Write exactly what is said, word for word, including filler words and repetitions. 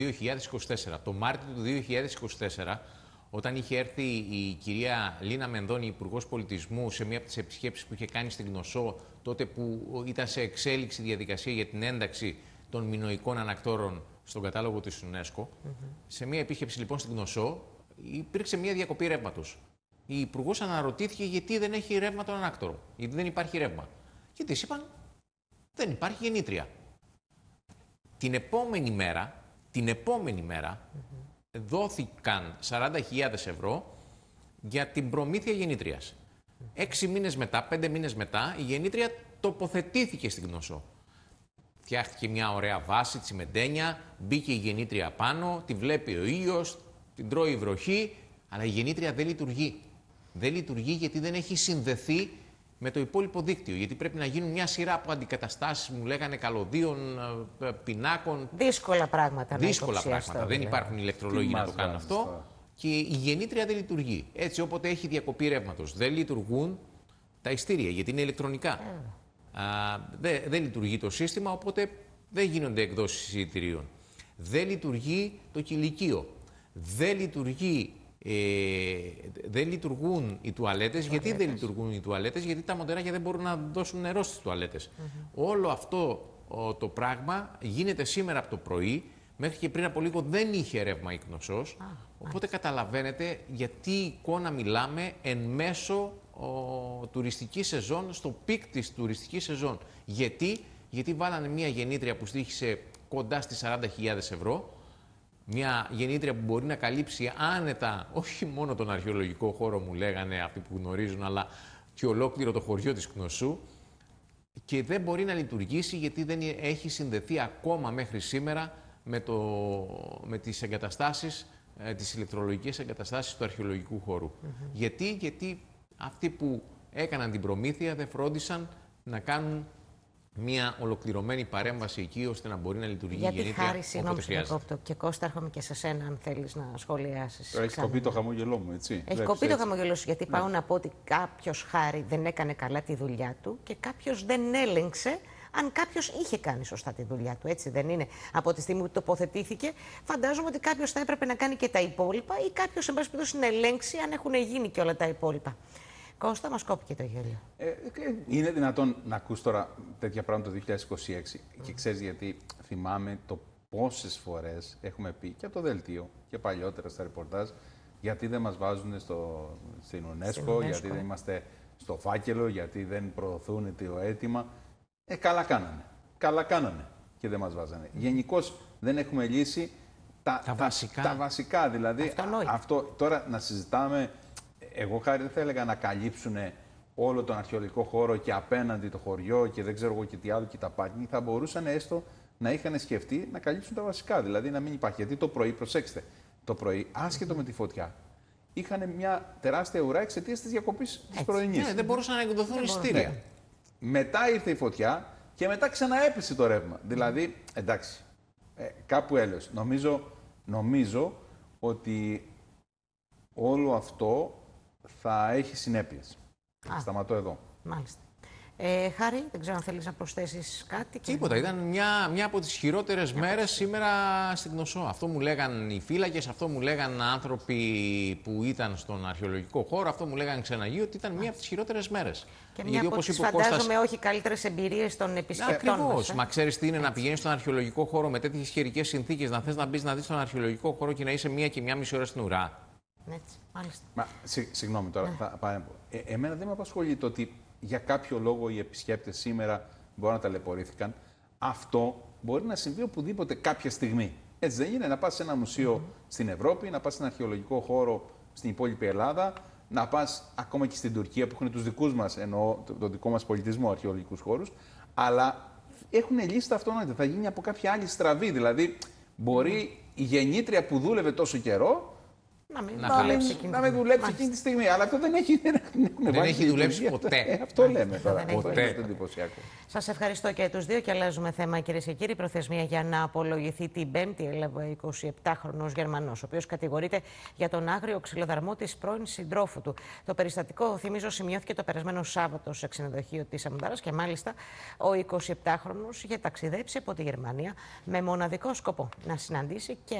δύο χιλιάδες είκοσι τέσσερα. Το Μάρτιο του δύο χιλιάδες είκοσι τέσσερα, όταν είχε έρθει η κυρία Λίνα Μενδώνη, Υπουργός Πολιτισμού, σε μία από τις επισκέψεις που είχε κάνει στην Γνωσό, τότε που ήταν σε εξέλιξη διαδικασία για την ένταξη των μινωικών ανακτόρων στον κατάλογο της UNESCO, mm-hmm. σε μία επίσκεψη λοιπόν στην Γνωσό, υπήρξε μία διακοπή ρεύματος. Η Υπουργός αναρωτήθηκε γιατί δεν έχει ρεύμα τον ανάκτορο, γιατί δεν υπάρχει ρεύμα. Και της είπαν, δεν υπάρχει γεννήτρια. Την επόμενη μέρα, την επόμενη μέρα, mm-hmm. δόθηκαν σαράντα χιλιάδες ευρώ για την προμήθεια γεννήτριας. Mm-hmm. Έξι μήνες μετά, πέντε μήνες μετά, η γεννήτρια τοποθετήθηκε στην Γνωσό. Φτιάχτηκε μια ωραία βάση, τσιμεντένια, μπήκε η γεννήτρια πάνω, τη βλέπει ο ήλιος, την τρώει η βροχή, αλλά η γεννήτρια δεν λειτουργεί. Δεν λειτουργεί γιατί δεν έχει συνδεθεί με το υπόλοιπο δίκτυο. Γιατί πρέπει να γίνουν μια σειρά από αντικαταστάσεις, μου λέγανε, καλωδίων, πινάκων. Δύσκολα πράγματα. Δύσκολα πράγματα. Δεν υπάρχουν ηλεκτρολόγοι να το κάνουν αυτό. Τώρα. Και η γεννήτρια δεν λειτουργεί. Έτσι, όποτε έχει διακοπή ρεύματος, δεν λειτουργούν τα ειστήρια, γιατί είναι ηλεκτρονικά. Mm. Α, δεν, δεν λειτουργεί το σύστημα, οπότε δεν γίνονται εκδόσεις εισιτηρίων. Δεν λειτουργεί το κηλικείο. Δεν λειτουργεί. Ε, δεν λειτουργούν οι τουαλέτες. Γιατί δεν λειτουργούν οι τουαλέτες? Γιατί τα μοντέρακια δεν μπορούν να δώσουν νερό στις τουαλέτες. Mm-hmm. Όλο αυτό ο, το πράγμα γίνεται σήμερα από το πρωί. Μέχρι και πριν από λίγο δεν είχε ρεύμα η Γνωσός. Ah, οπότε nice. Καταλαβαίνετε γιατί εικόνα μιλάμε εν μέσω ο, τουριστική σεζόν, στο πικ της τουριστικής σεζόν. Γιατί, γιατί βάλανε μια γεννήτρια που στοίχησε κοντά στις σαράντα χιλιάδες ευρώ. Μια γεννήτρια που μπορεί να καλύψει άνετα όχι μόνο τον αρχαιολογικό χώρο, μου λέγανε αυτοί που γνωρίζουν, αλλά και ολόκληρο το χωριό της Γνωσού, και δεν μπορεί να λειτουργήσει γιατί δεν έχει συνδεθεί ακόμα μέχρι σήμερα με, το, με τις εγκαταστάσεις, τις ηλεκτρολογικές εγκαταστάσεις του αρχαιολογικού χώρου. Mm-hmm. Γιατί, γιατί αυτοί που έκαναν την προμήθεια δεν φρόντισαν να κάνουν μια ολοκληρωμένη παρέμβαση εκεί, ώστε να μπορεί να λειτουργεί η γεννήτρια. Χάρη, συγγνώμη, κόπτω. Και Κώστα, έρχομαι και σε σένα, αν θέλεις να σχολιάσεις. Έχει κοπεί το χαμόγελό μου, έτσι. Έχει κοπεί το χαμόγελό σου, γιατί ναι. πάω να πω ότι κάποιος, Χάρη, δεν έκανε καλά τη δουλειά του και κάποιος δεν έλεγξε αν κάποιος είχε κάνει σωστά τη δουλειά του. Έτσι δεν είναι? Από τη στιγμή που τοποθετήθηκε, φαντάζομαι ότι κάποιος θα έπρεπε να κάνει και τα υπόλοιπα ή κάποιος, εν πάση περιπτώσει, να ελέγξει αν έχουν γίνει και όλα τα υπόλοιπα. Κώστα, μας κόπηκε το γέλιο. Ε, είναι δυνατόν να ακούς τώρα τέτοια πράγματα το δύο χιλιάδες είκοσι έξι mm. και ξέρεις γιατί? Θυμάμαι το πόσες φορές έχουμε πει και από το δελτίο και παλιότερα στα ρεπορτάζ γιατί δεν μας βάζουν στο, στην UNESCO, στην UNESCO, γιατί δεν είμαστε στο φάκελο, γιατί δεν προωθούν το αίτημα. Ε, καλά κάνανε. Καλά κάνανε και δεν μας βάζανε. Mm. Γενικώς δεν έχουμε λύσει τα, τα, βασικά. τα βασικά. Δηλαδή, αυτό τώρα να συζητάμε. Εγώ, Χάρη, δεν θα έλεγα να καλύψουν όλο τον αρχαιολογικό χώρο και απέναντι το χωριό και δεν ξέρω εγώ και τι άλλο και τα πάρκινγκ. Θα μπορούσαν έστω να είχαν σκεφτεί να καλύψουν τα βασικά. Δηλαδή να μην υπάρχει. Γιατί το πρωί, προσέξτε, το πρωί, άσχετο με τη φωτιά, είχαν μια τεράστια ουρά εξαιτίας της διακοπής της πρωινής. Ναι, δεν μπορούσαν να εκδοθούν εισιτήρια. Μετά ήρθε η φωτιά και μετά ξαναέπεσε το ρεύμα. Mm. Δηλαδή, εντάξει, ε, κάπου έλεος. Νομίζω, νομίζω ότι όλο αυτό θα έχει συνέπειες. Α, σταματώ εδώ. Μάλιστα. Ε, Χάρη, δεν ξέρω αν θέλεις να προσθέσεις κάτι. Τίποτα. Ήταν μια, μια από τις χειρότερες μια μέρες σήμερα στην Γνωσό. Αυτό μου λέγαν οι φύλακες, αυτό μου λέγαν άνθρωποι που ήταν στον αρχαιολογικό χώρο, αυτό μου λέγαν ξεναγοί, ότι ήταν μια από τις χειρότερες μέρες. Και μια από τις, φαντάζομαι, Κώστας, όχι καλύτερες εμπειρίες των επισκεπτών. Ακριβώς. Ε? Μα ξέρεις τι είναι? Έτσι. Να πηγαίνεις στον αρχαιολογικό χώρο με τέτοιες καιρικές συνθήκες, να θες να μπεις να δεις τον αρχαιολογικό χώρο και να είσαι μία και μία μισή ώρα στην ουρά. Έτσι, μάλιστα. Μα, συ, συγγνώμη τώρα, ναι. θα, θα, ε, εμένα δεν με απασχολεί το ότι για κάποιο λόγο οι επισκέπτες σήμερα μπορεί να ταλαιπωρήθηκαν. Αυτό μπορεί να συμβεί οπουδήποτε κάποια στιγμή. Έτσι δεν είναι? Να πας σε ένα μουσείο mm-hmm. στην Ευρώπη, να πας σε ένα αρχαιολογικό χώρο στην υπόλοιπη Ελλάδα, να πας ακόμα και στην Τουρκία που έχουν τους δικούς μας, εννοώ το, το δικό μας πολιτισμό, αρχαιολογικούς χώρους, αλλά έχουν λύσει τα αυτονόητα. Θα γίνει από κάποια άλλη στραβή. Δηλαδή, μπορεί mm-hmm. η γεννήτρια που δούλευε τόσο καιρό Να μην, να Να μην, χαλέψει. να μην δουλέψει εκείνη τη στιγμή. Αλλά αυτό δεν έχει, δεν, δεν Δεν έχει δουλέψει ποτέ. Ε, αυτό λέμε τώρα. δεν έχει Αυτό ποτέ. είναι το εντυπωσιακό. Σας ευχαριστώ και τους δύο και αλλάζουμε θέμα, κυρίες και κύριοι. Προθεσμία για να απολογηθεί την Πέμπτη έλαβε εικοσιεπτάχρονος Γερμανός, ο οποίος κατηγορείται για τον άγριο ξυλοδαρμό της πρώην συντρόφου του. Το περιστατικό, θυμίζω, σημειώθηκε το περασμένο Σάββατο σε ξενοδοχείο της Αμοντάρας και μάλιστα ο εικοσιεπτάχρονος είχε ταξιδέψει από τη Γερμανία με μοναδικό σκοπό να συναντήσει και